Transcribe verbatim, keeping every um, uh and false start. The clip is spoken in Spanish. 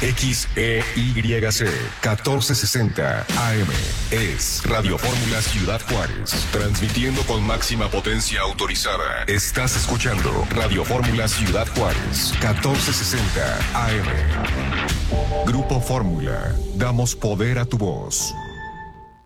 X E Y C catorce sesenta A M. Es Radio Fórmula Ciudad Juárez. Transmitiendo con máxima potencia autorizada. Estás escuchando Radio Fórmula Ciudad Juárez. catorce sesenta A M. Grupo Fórmula. Damos poder a tu voz.